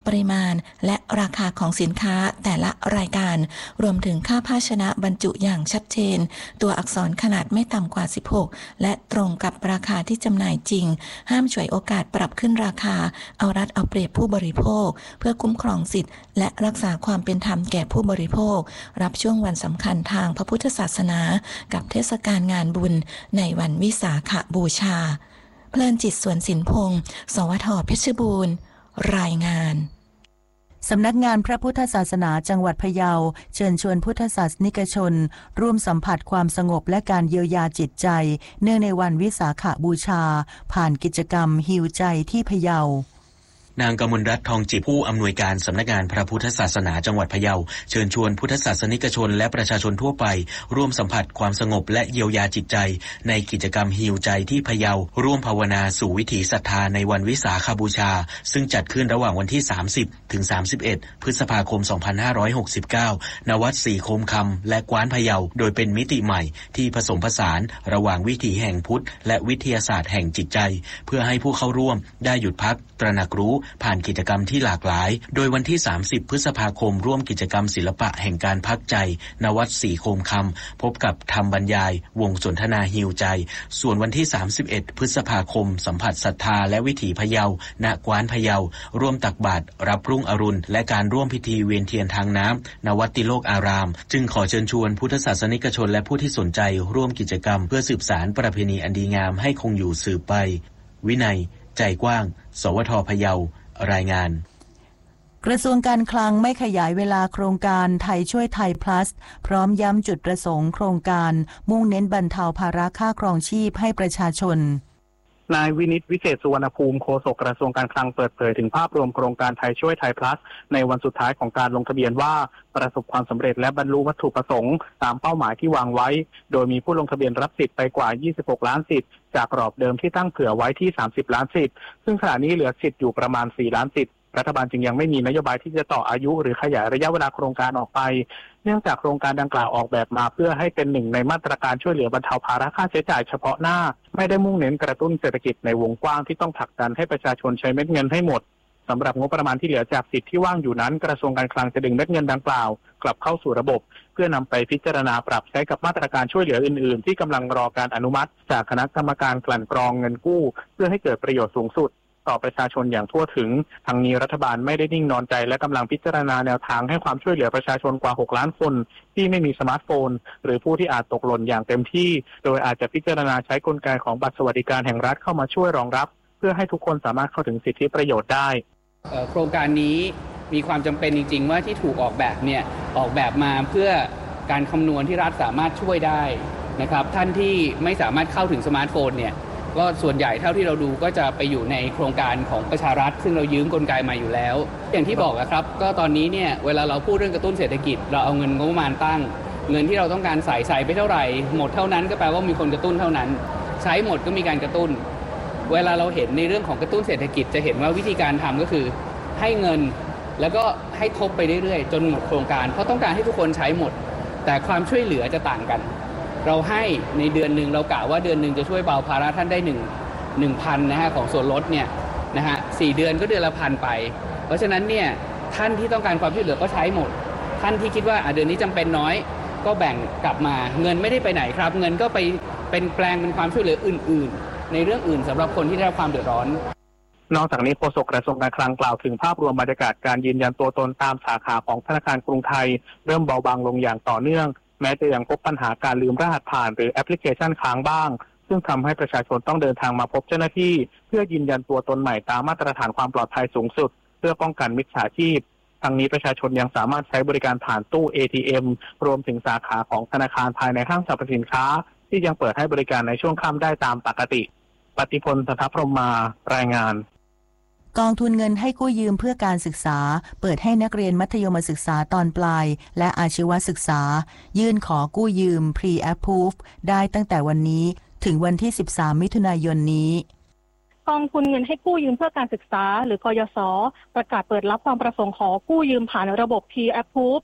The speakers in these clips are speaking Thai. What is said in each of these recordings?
ปริมาณและราคาของสินค้าแต่ละรายการรวมถึงค่าภาชนะบรรจุอย่างชัดเจนตัวอักษรขนาดไม่ต่ำกว่า16และตรงกับราคาที่จำหน่ายจริงห้ามฉวยโอกาสปรับขึ้นราคาเอารัดเอาเปรียบผู้บริโภคเพื่อคุ้มครองสิทธิและรักษาความเป็นธรรมแก่ผู้บริโภครับช่วงวันสำคัญทางพระพุทธศาสนากับเทศกาลงานบุญในวันวิสาขบูชาเพลินจิตสวนสินพงศ์สวท.เพชรบูรณ์รายงานสำนักงานพระพุทธศาสนาจังหวัดพะเยาเชิญชวนพุทธศาสนิกชนร่วมสัมผัสความสงบและการเยียวยาจิตใจเนื่องในวันวิสาขบูชาผ่านกิจกรรมฮีลใจที่พะเยานางกมลรัตน์ทองจิตผู้อำนวยการสำนักงานพระพุทธศาสนาจังหวัดพะเยาเชิญชวนพุทธศาสนิกชนและประชาชนทั่วไปร่วมสัมผัสความสงบและเยียวยาจิตใจในกิจกรรมฮีลใจที่พะเยาร่วมภาวนาสู่วิถีศรัทธาในวันวิสาขบูชาซึ่งจัดขึ้นระหว่างวันที่30ถึง31พฤษภาคม2569ณวัดศรีโคมคำและกว้านพะเยาโดยเป็นมิติใหม่ที่ผสมผสานระหว่างวิถีแห่งพุทธและวิทยาศาสตร์แห่งจิตใจเพื่อให้ผู้เข้าร่วมได้หยุดพักตระหนักรู้ผ่านกิจกรรมที่หลากหลายโดยวันที่30พฤษภาคมร่วมกิจกรรมศิลปะแห่งการพักใจณวัดศรีโคมคำพบกับธรรมบรรยายวงสนทนาฮีลใจส่วนวันที่31พฤษภาคมสัมผัสศรัทธาและวิถีพะเยาณกว้านพะเยาร่วมตักบาตรรับรุ่งอรุณและการร่วมพิธีเวียนเทียนทางน้ำณวัดติโลกอารามจึงขอเชิญชวนพุทธศาสนิกชนและผู้ที่สนใจร่วมกิจกรรมเพื่อสืบสานประเพณีอันดีงามให้คงอยู่สืบไปวินัยใจกว้างสวท.พะเยารายงานกระทรวงการคลังไม่ขยายเวลาโครงการไทยช่วยไทย plus พร้อมย้ำจุดประสงค์โครงการมุ่งเน้นบรรเทาภาระค่าครองชีพให้ประชาชนนายวินิตวิเศษสุวรรณภูมิโฆษกกระทรวงการคลังเปิดเผยถึงภาพรวมโครงการไทยช่วยไทย plus ในวันสุดท้ายของการลงทะเบียนว่าประสบความสำเร็จและบรรลุวัตถุประสงค์ตามเป้าหมายที่วางไว้โดยมีผู้ลงทะเบียนรับสิทธิ์ไปกว่า26ล้านสิทธิ์จากกรอบเดิมที่ตั้งเผื่อไว้ที่30ล้านสิทธิ์ซึ่งขณะนี้เหลือสิทธิ์อยู่ประมาณ4ล้านสิทธิ์รัฐบาลจึงยังไม่มีนโยบายที่จะต่ออายุหรือขยายระยะเวลาโครงการออกไปเนื่องจากโครงการดังกล่าวออกแบบมาเพื่อให้เป็นหนึ่งในมาตรการช่วยเหลือบรรเทาภาระค่าใช้จ่ายเฉพาะหน้าไม่ได้มุ่งเน้นกระตุ้นเศรษฐกิจในวงกว้างที่ต้องผลักดันให้ประชาชนใช้เม็ดเงินให้หมดสำหรับงบประมาณที่เหลือจากสิทธิ์ที่ว่างอยู่นั้นกระทรวงการคลังจะดึงเม็ดเงินดังกล่าวกลับเข้าสู่ระบบเพื่อนำไปพิจารณาปรับใช้กับมาตรการช่วยเหลืออื่นๆที่กำลังรอการอนุมัติจากคณะกรรมการกลั่นกรองเงินกู้เพื่อให้เกิดประโยชน์สูงสุดต่อประชาชนอย่างทั่วถึงทางนี้รัฐบาลไม่ได้นิ่งนอนใจและกำลังพิจารณาแนวทางให้ความช่วยเหลือประชาชนกว่า6ล้านคนที่ไม่มีสมาร์ทโฟนหรือผู้ที่อาจตกหล่นอย่างเต็มที่โดยอาจจะพิจารณาใช้กลไกของบัตรสวัสดิการแห่งรัฐเข้ามาช่วยรองรับเพื่อให้ทุกคนสามารถเข้าถึงสิทธิประโยชน์ได้โครงการนี้มีความจำเป็นจริงๆว่าที่ถูกออกแบบเนี่ยออกแบบมาเพื่อการคำนวณที่รัฐสามารถช่วยได้นะครับท่านที่ไม่สามารถเข้าถึงสมาร์ทโฟนเนี่ยก็ส่วนใหญ่เท่าที่เราดูก็จะไปอยู่ในโครงการของประชารัฐซึ่งเรายืมกลไกมาอยู่แล้วอย่างที่บอกครับก็ตอนนี้เนี่ยเวลาเราพูดเรื่องกระตุ้นเศรษฐกิจเราเอาเงินงบประมาณตั้งเงินที่เราต้องการใส่ไปเท่าไหร่หมดเท่านั้นก็แปลว่ามีคนกระตุ้นเท่านั้นใช้หมดก็มีการกระตุ้นเวลาเราเห็นในเรื่องของกระตุ้นเศรษฐกิจจะเห็นว่าวิธีการทำก็คือให้เงินแล้วก็ให้ทบไปเรื่อยๆจนหมดโครงการเพราะต้องการให้ทุกคนใช้หมดแต่ความช่วยเหลือจะต่างกันเราให้ในเดือนหนึ่งเรากะว่าเดือนหนึ่งจะช่วยเบาภาระท่านได้1,000นะฮะของส่วนลดเนี่ยนะฮะ4เดือนก็เดือนละ1,000ไปเพราะฉะนั้นเนี่ยท่านที่ต้องการความช่วยเหลือก็ใช้หมดท่านที่คิดว่าเดือนนี้จำเป็นน้อยก็แบ่งกลับมาเงินไม่ได้ไปไหนครับเงินก็ไปเป็นแปลงเป็นความช่วยเหลืออื่นๆในเรื่องอื่นสำหรับคนที่ได้รับความเดือดร้อนนอกจากนี้โฆษกกระทรวงการคลังกล่าวถึงภาพรวมบรรยากาศการยืนยันตัวตนตามสาขาของธนาคารกรุงไทยเริ่มเบาบางลงอย่างต่อเนื่องแม้จะยังพบปัญหาการลืมรหัสผ่านหรือแอปพลิเคชันค้างบ้างซึ่งทำให้ประชาชนต้องเดินทางมาพบเจ้าหน้าที่เพื่อยืนยันตัวตนใหม่ตามมาตรฐานความปลอดภัยสูงสุดเพื่อป้องกันมิจฉาชีพทั้งนี้ประชาชนยังสามารถใช้บริการผ่านตู้ ATM รวมถึงสาขาของธนาคารภายในห้างสรรพสินค้าที่ยังเปิดให้บริการในช่วงค่ำได้ตามปกติปฏิพล สัทธพรหมารายงานกองทุนเงินให้กู้ยืมเพื่อการศึกษาเปิดให้นักเรียนมัธยมศึกษาตอนปลายและอาชีวศึกษายื่นขอกู้ยืม Pre-approve ได้ตั้งแต่วันนี้ถึงวันที่13มิถุนายนนี้กองทุนเงินให้กู้ยืมเพื่อการศึกษาหรือกยศประกาศเปิดรับความประสงค์ขอกู้ยืมผ่านระบบ Pre-approve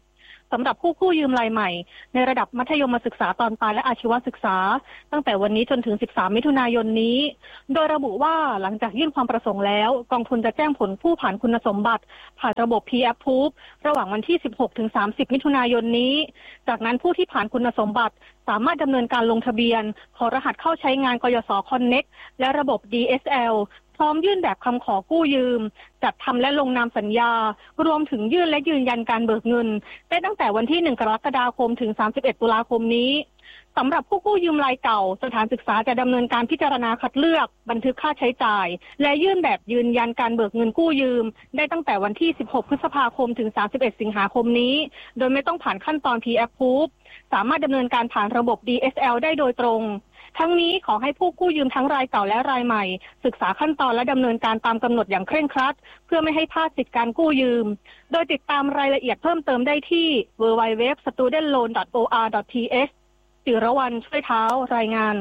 สำหรับผู้กู้ยืมรายใหม่ในระดับมัธยมศึกษาตอนปลายและอาชีวศึกษาตั้งแต่วันนี้จนถึง13มิถุนายนนี้โดยระบุว่าหลังจากยื่นความประสงค์แล้วกองทุนจะแจ้งผลผู้ผ่านคุณสมบัติผ่านระบบ P-Approve ระหว่างวันที่16ถึง30มิถุนายนนี้จากนั้นผู้ที่ผ่านคุณสมบัติสามารถดำเนินการลงทะเบียนขอรหัสเข้าใช้งานกยศ Connect และระบบ DSL พร้อมยื่นแบบคำขอกู้ยืมจัดทำและลงนามสัญญารวมถึงยื่นและยืนยันการเบิกเงินได้ตั้งแต่วันที่1กรกฎาคมถึง31ตุลาคมนี้สำหรับผู้กู้ยืมรายเก่าสถานศึกษาจะดำเนินการพิจารณาคัดเลือกบันทึกค่าใช้จ่ายและยื่นแบบยืนยันการเบิกเงินกู้ยืมได้ตั้งแต่วันที่16พฤษภาคมถึง31สิงหาคมนี้โดยไม่ต้องผ่านขั้นตอน P-Approve สามารถดำเนินการผ่านระบบ DSL ได้โดยตรงทั้งนี้ขอให้ผู้กู้ยืมทั้งรายเก่าและรายใหม่ศึกษาขั้นตอนและดำเนินการตามกำหนดอย่างเคร่งครัดเพื่อไม่ให้พลาดสิทธิการกู้ยืมโดยติดตามรายละเอียดเพิ่มเติมได้ที่ www.studentloan.or.th จิรวรรณช่วยเท้ารายงาน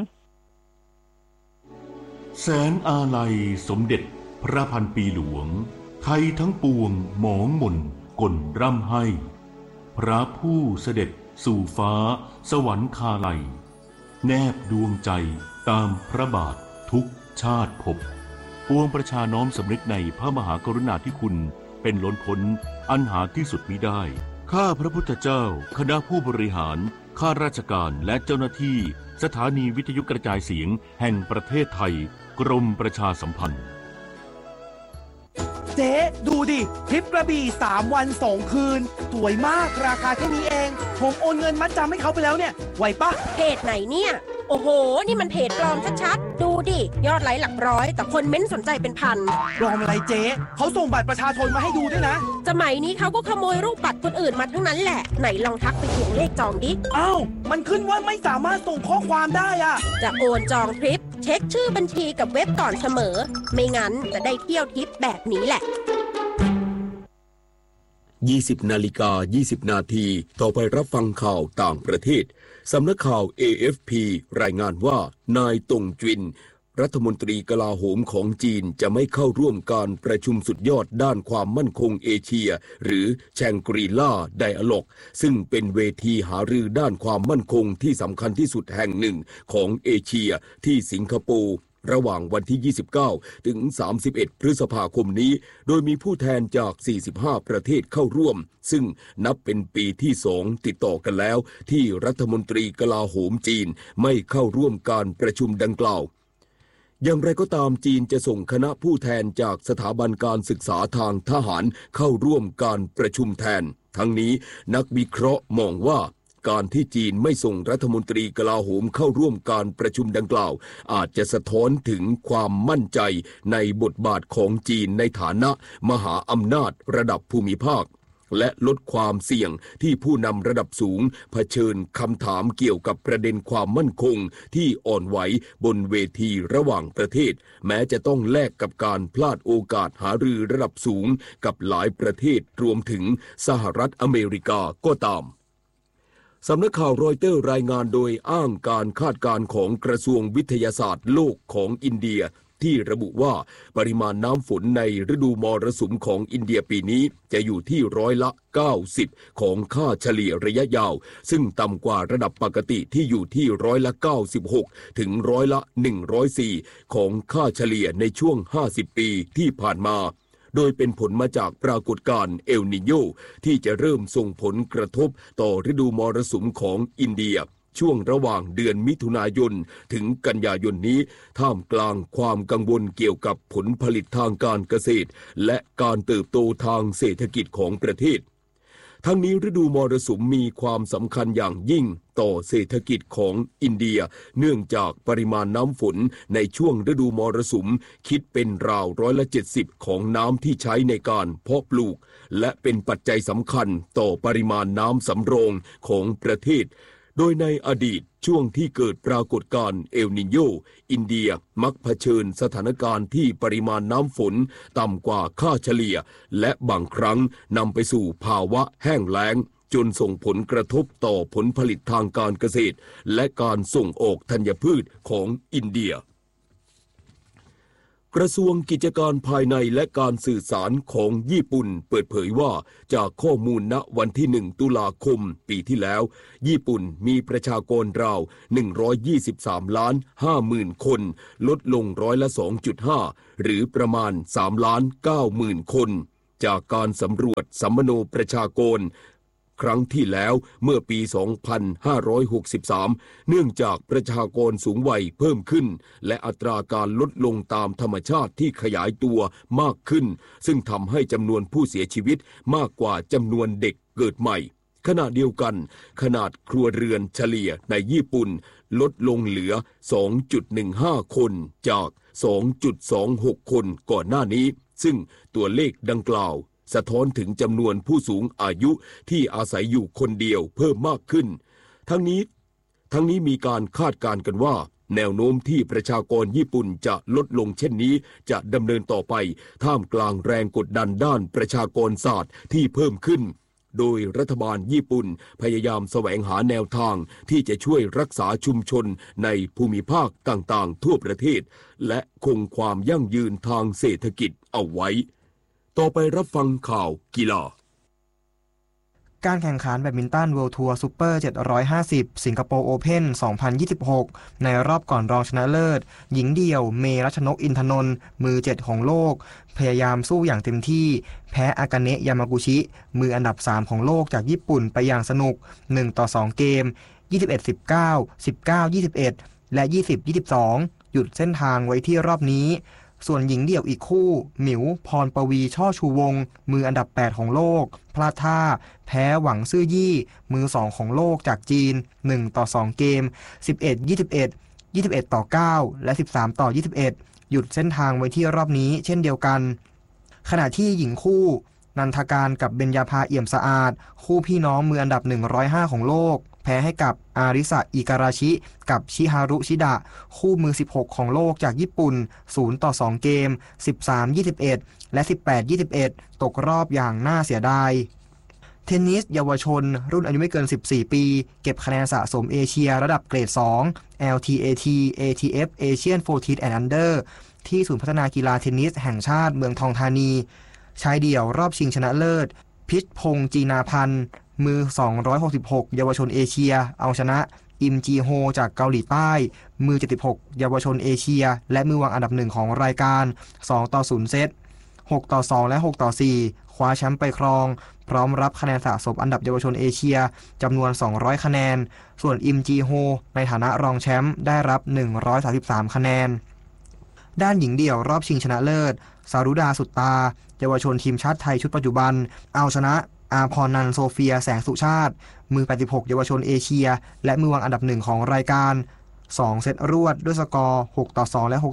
แสนอาลัยสมเด็จพระพันปีหลวงไทยทั้งปวงหมองหม่นก่นร่ำให้พระผู้เสด็จสู่ฟ้าสวรรคาลัยแนบดวงใจตามพระบาททุกชาติภพปวงประชาน้อมสำนึกในพระมหากรุณาธิคุณเป็นล้นพ้นอันหาที่สุดมิได้ข้าพระพุทธเจ้าคณะผู้บริหารข้าราชการและเจ้าหน้าที่สถานีวิทยุกระจายเสียงแห่งประเทศไทยกรมประชาสัมพันธ์เจ๊ดูดิทริปกระบี่3 วัน 2 คืนสวยมากราคาแค่นี้เองผมโอนเงินมัดจำให้เขาไปแล้วเนี่ยไหวปะเพจไหนเนี่ยโอ้โหนี่มันเพจปลอมชัดๆดูดิยอดไลค์หลักร้อยแต่คนเม้นสนใจเป็นพันปลอมอะไรเจ๊เขาส่งบัตรประชาชนมาให้ดูด้วยนะสมัยนี้เขาก็ขโมยรูปบัตรคนอื่นมาทั้งนั้นแหละไหนลองทักไปทวงเลขจองดิอ้าวมันขึ้นว่าไม่สามารถส่งข้อความได้อะจะโอนจองทริปเช็คชื่อบัญชีกับเว็บก่อนเสมอไม่งั้นจะได้เที่ยวทริปแบบนี้แหละ 20:20 น.ต่อไปรับฟังข่าวต่างประเทศสำนักข่าว AFP รายงานว่านายตงจินรัฐมนตรีกลาโหมของจีนจะไม่เข้าร่วมการประชุมสุดยอดด้านความมั่นคงเอเชียหรือแชงกรีล่าไดอะล็อกซึ่งเป็นเวทีหารือด้านความมั่นคงที่สำคัญที่สุดแห่งหนึ่งของเอเชียที่สิงคโปร์ระหว่างวันที่29ถึง31พฤษภาคมนี้โดยมีผู้แทนจาก45ประเทศเข้าร่วมซึ่งนับเป็นปีที่2ติดต่อกันแล้วที่รัฐมนตรีกลาโหมจีนไม่เข้าร่วมการประชุมดังกล่าวอย่างไรก็ตามจีนจะส่งคณะผู้แทนจากสถาบันการศึกษาทางทหารเข้าร่วมการประชุมแทนทั้งนี้นักวิเคราะห์มองว่าการที่จีนไม่ส่งรัฐมนตรีกลาโหมเข้าร่วมการประชุมดังกล่าวอาจจะสะท้อนถึงความมั่นใจในบทบาทของจีนในฐานะมหาอำนาจระดับภูมิภาคและลดความเสี่ยงที่ผู้นำระดับสูงเผชิญคำถามเกี่ยวกับประเด็นความมั่นคงที่อ่อนไหวบนเวทีระหว่างประเทศแม้จะต้องแลกกับการพลาดโอกาสหารือระดับสูงกับหลายประเทศรวมถึงสหรัฐอเมริกาก็ตามสำนักข่าวรอยเตอร์รายงานโดยอ้างการคาดการณ์ของกระทรวงวิทยาศาสตร์โลกของอินเดียที่ระบุว่าปริมาณน้ำฝนในฤดูมรสุมของอินเดียปีนี้จะอยู่ที่90%ของค่าเฉลี่ยระยะยาวซึ่งต่ำกว่าระดับปกติที่อยู่ที่96%ถึง104%ของค่าเฉลี่ยในช่วง50 ปีที่ผ่านมาโดยเป็นผลมาจากปรากฏการณ์เอลนิโญที่จะเริ่มส่งผลกระทบต่อฤดูมรสุมของอินเดียช่วงระหว่างเดือนมิถุนายนถึงกันยายนนี้ท่ามกลางความกังวลเกี่ยวกับผลผลิตทางการเกษตรและการเติบโตทางเศรษฐกิจของประเทศทั้งนี้ฤดูมรสุมมีความสำคัญอย่างยิ่งต่อเศรษฐกิจของอินเดียเนื่องจากปริมาณน้ำฝนในช่วงฤดูมรสุมคิดเป็นราว70%ของน้ำที่ใช้ในการเพาะปลูกและเป็นปัจจัยสำคัญต่อปริมาณน้ำสำรองของประเทศโดยในอดีตช่วงที่เกิดปรากฏการณ์เอลนิโญอินเดียมักเผชิญสถานการณ์ที่ปริมาณน้ำฝนต่ำกว่าค่าเฉลี่ยและบางครั้งนำไปสู่ภาวะแห้งแล้งจนส่งผลกระทบต่อผลผลิตทางการเกษตรและการส่งออกธัญพืชของอินเดียกระทรวงกิจการภายในและการสื่อสารของญี่ปุ่นเปิดเผยว่าจากข้อมูลณวันที่1ตุลาคมปีที่แล้วญี่ปุ่นมีประชากรราว123.5 ล้านคนลดลง2.5%หรือประมาณ3.9 คนจากการสำรวจสัมมโนประชากรครั้งที่แล้วเมื่อปี 2563 เนื่องจากประชากรสูงวัยเพิ่มขึ้นและอัตราการลดลงตามธรรมชาติที่ขยายตัวมากขึ้นซึ่งทำให้จำนวนผู้เสียชีวิตมากกว่าจำนวนเด็กเกิดใหม่ขณะเดียวกันขนาดครัวเรือนเฉลี่ยในญี่ปุ่นลดลงเหลือ 2.15 คนจาก 2.26 คนก่อนหน้านี้ซึ่งตัวเลขดังกล่าวสะท้อนถึงจำนวนผู้สูงอายุที่อาศัยอยู่คนเดียวเพิ่มมากขึ้นทั้งนี้มีการคาดการณ์กันว่าแนวโน้มที่ประชากรญี่ปุ่นจะลดลงเช่นนี้จะดำเนินต่อไปท่ามกลางแรงกดดันด้านประชากรศาสตร์ที่เพิ่มขึ้นโดยรัฐบาลญี่ปุ่นพยายามแสวงหาแนวทางที่จะช่วยรักษาชุมชนในภูมิภาคต่างๆทั่วประเทศและคงความยั่งยืนทางเศรษฐกิจเอาไว้ต่อไปรับฟังข่าวกีฬาการแข่งขันแบดมินตัน World Tour Super 750 สิงคโปร์ Open 2026 ในรอบก่อนรองชนะเลิศหญิงเดี่ยวเมรัชนกอินทนนท์มือ7ของโลกพยายามสู้อย่างเต็มที่แพ้อากาเนะยามากุชิมืออันดับ3ของโลกจากญี่ปุ่นไปอย่างสนุก1-2 เกม 21-19 19-21 และ 20-22 หยุดเส้นทางไว้ที่รอบนี้ส่วนหญิงเดี่ยวอีกคู่หมิวพรปวีช่อชูวงมืออันดับ8ของโลกพลาดท่าแพ้หวังซื่อยี่มือ2ของโลกจากจีน1-2 เกม 11-21 21-9 และ 13-21 หยุดเส้นทางไว้ที่รอบนี้เช่นเดียวกันขณะที่หญิงคู่นันทการกับเบญญาภาเอี่ยมสะอาดคู่พี่น้องมืออันดับ105ของโลกแพ้ให้กับอาริสะอิการาชิกับชิฮารุชิดะคู่มือ16ของโลกจากญี่ปุ่น0-2 เกม 13-21 และ 18-21 ตกรอบอย่างน่าเสียดายเทนนิสเยาวชนรุ่นอายุไม่เกิน14ปีเก็บคะแนนสะสมเอเชียระดับเกรด2 LTAT ATF Asian 14 and Under ที่ศูนย์พัฒนากีฬาเทนนิสแห่งชาติเมืองทองธานีชายเดี่ยวรอบชิงชนะเลิศพิชพงษ์จีนาพันธ์มือ266เยาวชนเอเชียเอาชนะอิมจีโฮจากเกาหลีใต้มือ76เยาวชนเอเชียและมือวางอันดับ1ของรายการ2-0 เซต6-2 และ 6-4 คว้าแชมป์ไปครองพร้อมรับคะแนนสะสมอันดับเยาวชนเอเชียจำนวน200คะแนนส่วนอิมจีโฮในฐานะรองแชมป์ได้รับ133คะแนนด้านหญิงเดี่ยวรอบชิงชนะเลิศสารุดาสุตตาเยาวชนทีมชาติไทยชุดปัจจุบันเอาชนะอาพรนันท์โซเฟียแสงสุชาติมือ86เยาวชนเอเชียและมือวางอันดับ1ของรายการ2เซตรวดด้วยสกอร์6-2 และ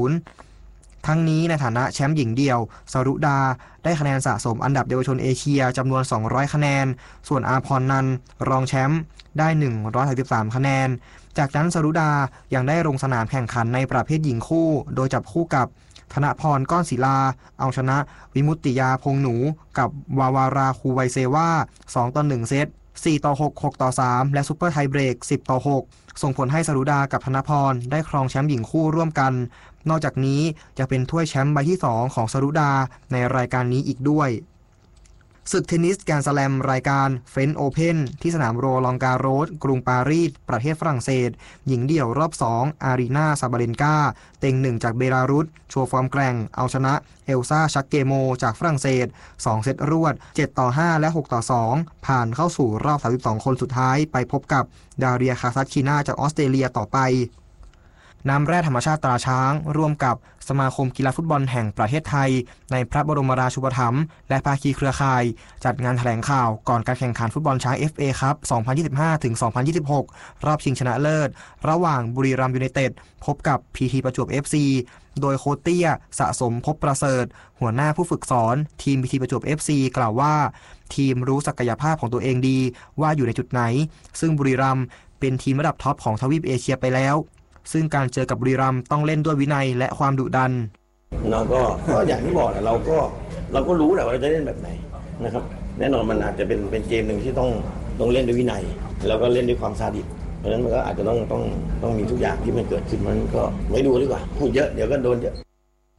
6-0 ทั้งนี้ในฐานะแชมป์หญิงเดี่ยวสารุดาได้คะแนนสะสมอันดับเยาวชนเอเชียจำนวน200คะแนนส่วนอาพรนันท์รองแชมป์ได้133คะแนนจากนั้นสารุดายังได้ลงสนามแข่งขันในประเภทหญิงคู่โดยจับคู่กับธนพรก้อนศิลาเอาชนะวิมุตติยาพงหนูกับวาวาราคูไวเซวา2-1 เซต 4-6 6-3 และซุปเปอร์ไทเบรก 10-6 ส่งผลให้สรุดากับธนพรได้ครองแชมป์หญิงคู่ร่วมกันนอกจากนี้จะเป็นถ้วยแชมป์ใบที่2ของสรุดาในรายการนี้อีกด้วยศึกเทนนิสแกรนด์สแลมรายการเฟรนช์โอเพ่นที่สนามโรลองการโรสกรุงปารีสประเทศฝรั่งเศสหญิงเดี่ยวรอบ2อารีนาซาบาเลนกาเต็ง1จากเบลารุสโชว์ฟอร์มแกร่งเอาชนะเอลซ่าชักเกโมจากฝรั่งเศส2เซตรวด 7-5 และ 6-2 ผ่านเข้าสู่รอบ32คนสุดท้ายไปพบกับดาเรียคาซัตคินาจากออสเตรเลียต่อไปน้ำแร่ธรรมชาติตราช้างร่วมกับสมาคมกีฬาฟุตบอลแห่งประเทศไทยในพระบรมราชูปถัมภ์และภาคีเครือข่ายจัดงานแถลงข่าวก่อนการแข่งขันฟุตบอลช้าง FA ครับ 2025-2026 รอบชิงชนะเลิศระหว่างบุรีรัมย์ยูไนเต็ดพบกับ PT ประจวบ FC โดยโค้ชเตี้ยสะสมภพประเสริฐหัวหน้าผู้ฝึกสอนทีม PT ประจวบ FC กล่าวว่าทีมรู้ศักยภาพของตัวเองดีว่าอยู่ในจุดไหนซึ่งบุรีรัมย์เป็นทีมระดับท็อปของทวีปเอเชียไปแล้วซึ่งการเจอกับบุรีรัมย์ต้องเล่นด้วยวินัยและความดุดันเราก็อย่างที่บอกแหละเราก็รู้แหละว่าเราจะเล่นแบบไหนนะครับแน่นอนมันอาจจะเป็นเกมหนึ่งที่ต้องเล่นด้วยวินัยแล้วก็เล่นด้วยความซาดิสเพราะฉะนั้นมันก็อาจจะต้องมีทุกอย่างที่มันเกิดขึ้นมันก็ไม่ดูดีกว่าพูดเยอะเดี๋ยวก็โดนเยอะ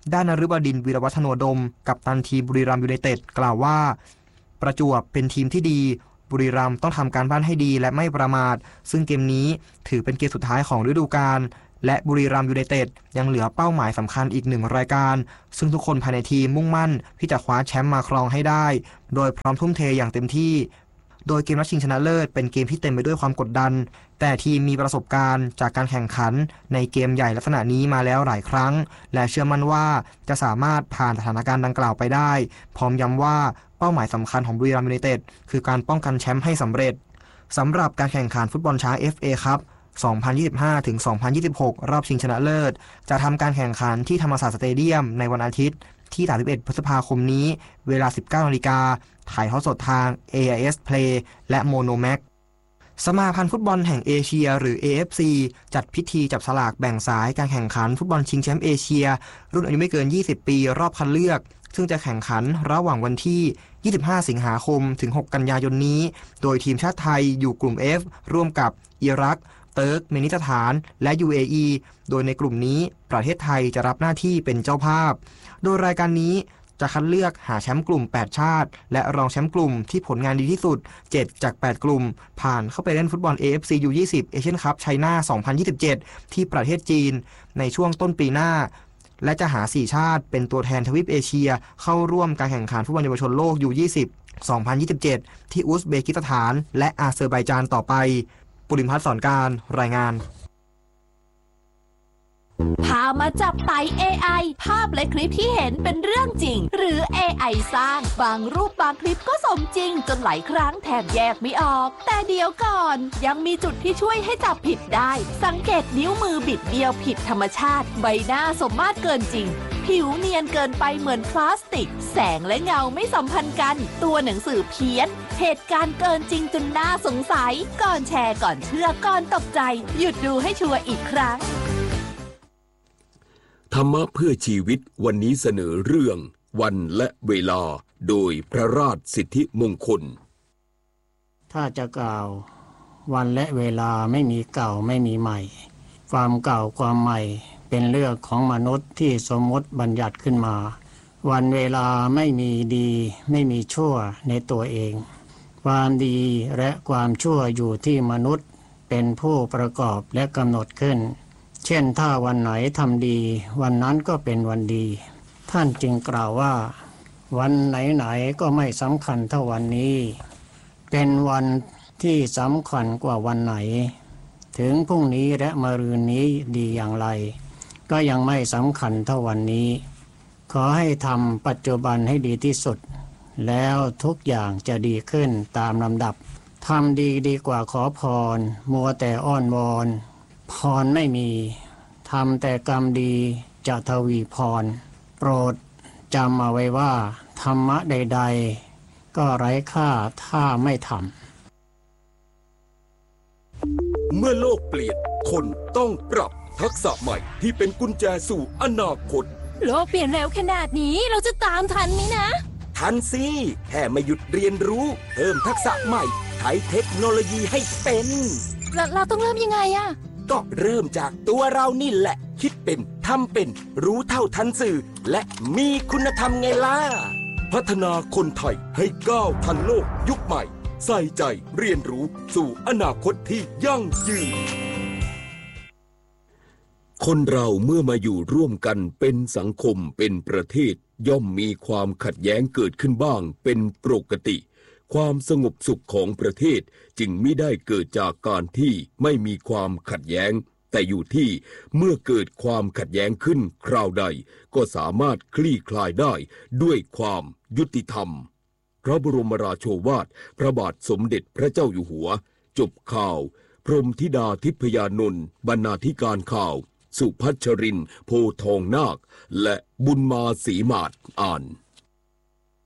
ด้านนฤบดินทร์วีรวัฒโนดมกัปตันทีมบุรีรัมย์ยูไนเต็ดกล่าวว่าประจวบเป็นทีมที่ดีบุรีรัมย์ต้องทำการบ้านให้ดีและไม่ประมาทซึ่งเกมนี้ถือเป็นเกมสุดท้ายของฤดูกาลและบุรีรัมย์ยูไนเต็ดยังเหลือเป้าหมายสำคัญอีก1รายการซึ่งทุกคนภายในทีมมุ่งมั่นที่จะคว้าแชมป์มาครองให้ได้โดยพร้อมทุ่มเทอย่างเต็มที่โดยเกมนัดชิงชนะเลิศเป็นเกมที่เต็มไปด้วยความกดดันแต่ทีมมีประสบการณ์จากการแข่งขันในเกมใหญ่ลักษณะนี้มาแล้วหลายครั้งและเชื่อมั่นว่าจะสามารถผ่านสถานการณ์ดังกล่าวไปได้พร้อมย้ำว่าเป้าหมายสำคัญของบุรีรัมย์ยูไนเต็ดคือการป้องกันแชมป์ให้สำเร็จสำหรับการแข่งขันฟุตบอลช้าง FA ครับ2025 ถึง 2026 รอบชิงชนะเลิศจะทำการแข่งขันที่ธรรมศาสตร์สเตเดียมในวันอาทิตย์ที่31 พฤษภาคมนี้เวลา 19 นาฬิกาถ่ายทอดสดทาง AIS Play และ Monomax สมาพันธ์ฟุตบอลแห่งเอเชียหรือ AFC จัดพิธีจับสลากแบ่งสายการแข่งขันฟุตบอลชิงแชมป์เอเชียรุ่นอายุไม่เกิน 20 ปีรอบคัดเลือกซึ่งจะแข่งขันระหว่างวันที่ 25 สิงหาคม ถึง 6 กันยายนนี้โดยทีมชาติไทยอยู่กลุ่ม F ร่วมกับอิรักเติร์กเมนิสถานและ UAE โดยในกลุ่มนี้ประเทศไทยจะรับหน้าที่เป็นเจ้าภาพโดยรายการนี้จะคัดเลือกหาแชมป์กลุ่ม8ชาติและรองแชมป์กลุ่มที่ผลงานดีที่สุด7จาก8กลุ่มผ่านเข้าไปเล่นฟุตบอล AFC U20 เอเชียนคัพไชน่า2027ที่ประเทศจีนในช่วงต้นปีหน้าและจะหา4ชาติเป็นตัวแทนทวีปเอเชียเข้าร่วมการแข่งขันฟุตบอลเยาวชนโลก U20 2027ที่อุซเบกิสถานและอาเซอร์ไบจานต่อไปปุริมพัฒน์สอนการรายงานพามาจับไต่ AI ภาพและคลิปที่เห็นเป็นเรื่องจริงหรือ AI สร้างบางรูปบางคลิปก็สมจริงจนหลายครั้งแทบแยกไม่ออกแต่เดี๋ยวก่อนยังมีจุดที่ช่วยให้จับผิดได้สังเกตนิ้วมือบิดเบี้ยวผิดธรรมชาติใบหน้าสมมาตรเกินจริงผิวเนียนเกินไปเหมือนพลาสติกแสงและเงาไม่สัมพันธ์กันตัวหนังสือเพี้ยนเหตุการณ์เกินจริงจนน่าสงสัยก่อนแชร์ก่อนเชื่อก่อนตกใจหยุดดูให้ชัวร์อีกครั้งธรรมะเพื่อชีวิตวันนี้เสนอเรื่องวันและเวลาโดยพระราชสิทธิมงคลถ้าจะกล่าววันและเวลาไม่มีเก่าไม่มีใหม่ความเก่าความใหม่เป็นเรื่องของมนุษย์ที่สมมติบัญญัติขึ้นมาวันเวลาไม่มีดีไม่มีชั่วในตัวเองความดีและความชั่วอยู่ที่มนุษย์เป็นผู้ประกอบและกำหนดขึ้นเช่นถ้าวันไหนทำดีวันนั้นก็เป็นวันดีท่านจึงกล่าวว่าวันไหนๆก็ไม่สำคัญเท่าวันนี้เป็นวันที่สำคัญกว่าวันไหนถึงพรุ่งนี้และมะรืนนี้ดีอย่างไรก็ยังไม่สำคัญเท่าวันนี้ขอให้ทำปัจจุบันให้ดีที่สุดแล้วทุกอย่างจะดีขึ้นตามลำดับทำดีดีกว่าขอพรมัวแต่อ้อนวอนพรไม่มีทำแต่กรรมดีจะทวีพรโปรดจำเอาไว้ว่าธรรมะใดๆก็ไร้ค่าถ้าไม่ทำเมื่อโลกเปลี่ยนคนต้องปรับทักษะใหม่ที่เป็นกุญแจสู่อนาคตโลกเปลี่ยนเร็วขนาดนี้เราจะตามทันไหมนะทันสิแค่ไม่หยุดเรียนรู้เพิ่มทักษะใหม่ใช้เทคโนโลยีให้เป็นเราต้องเริ่มยังไงอะก็เริ่มจากตัวเรานี่แหละคิดเป็นทำเป็นรู้เท่าทันสื่อและมีคุณธรรมไงล่ะพัฒนาคนไทยให้ก้าวทันโลกยุคใหม่ใส่ใจเรียนรู้สู่อนาคตที่ยั่งยืนคนเราเมื่อมาอยู่ร่วมกันเป็นสังคมเป็นประเทศย่อมมีความขัดแย้งเกิดขึ้นบ้างเป็นปกติความสงบสุขของประเทศจึงไม่ได้เกิดจากการที่ไม่มีความขัดแย้งแต่อยู่ที่เมื่อเกิดความขัดแย้งขึ้นคราวใดก็สามารถคลี่คลายได้ด้วยความยุติธรรมพระบรมราโชวาทพระบาทสมเด็จพระเจ้าอยู่หัวจบข่าวพรหมธิดาทิพยานนท์บรรณาธิการข่าวสุพัชรินทร์โพทองนาคและบุญมาศรีมาศอ่าน